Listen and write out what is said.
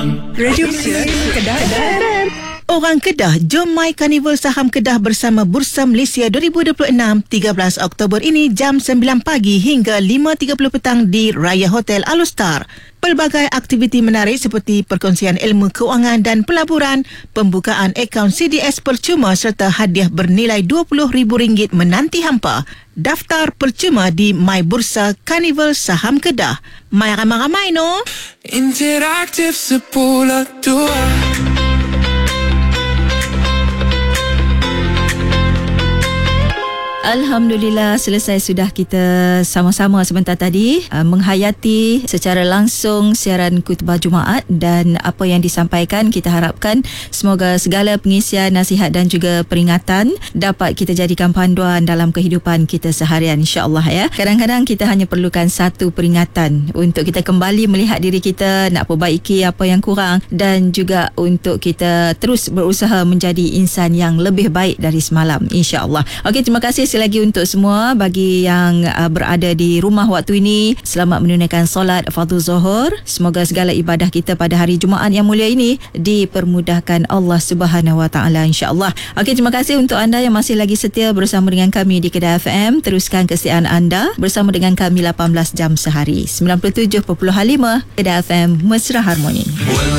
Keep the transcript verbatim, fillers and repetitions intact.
Radio Kedah. Orang Kedah, jom mai Karnival Saham Kedah bersama Bursa Malaysia dua ribu dua puluh enam tiga belas Oktober ini jam sembilan pagi hingga lima tiga puluh petang di Raya Hotel Alustar. Pelbagai aktiviti menarik seperti perkongsian ilmu keuangan dan pelaburan, pembukaan akaun C D S percuma serta hadiah bernilai dua puluh ribu ringgit menanti hampa. Daftar percuma di My Bursa Karnival Saham Kedah. Mai ramai-ramai no. Interaktif sepuluh dua. Alhamdulillah, selesai sudah kita sama-sama sebentar tadi uh, menghayati secara langsung siaran khutbah Jumaat, dan apa yang disampaikan kita harapkan semoga segala pengisian, nasihat dan juga peringatan dapat kita jadikan panduan dalam kehidupan kita seharian, insya-Allah ya. Kadang-kadang kita hanya perlukan satu peringatan untuk kita kembali melihat diri kita, nak perbaiki apa yang kurang, dan juga untuk kita terus berusaha menjadi insan yang lebih baik dari semalam, insya-Allah. Okey, terima kasih sekali lagi untuk semua. Bagi yang uh, berada di rumah waktu ini, selamat menunaikan solat fardhu zuhur. Semoga segala ibadah kita pada hari Jumaat yang mulia ini dipermudahkan Allah Subhanahu Wa Taala, insya-Allah. Okey, terima kasih untuk anda yang masih lagi setia bersama dengan kami di Kedah F M. Teruskan kesetiaan anda bersama dengan kami lapan belas jam sehari. sembilan puluh tujuh perpuluhan lima Kedah F M, Mesra Harmoni.